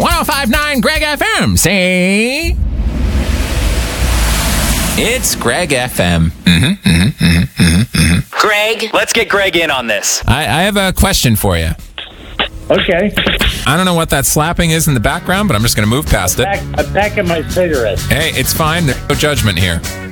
105.9 Greg FM. Say... It's Greg FM. Greg, let's get Greg in on this. I have a question for you. Okay. I don't know what that slapping is in the background, but I'm just going to move past it. I'm packing my cigarettes. Hey, it's fine. There's no judgment here.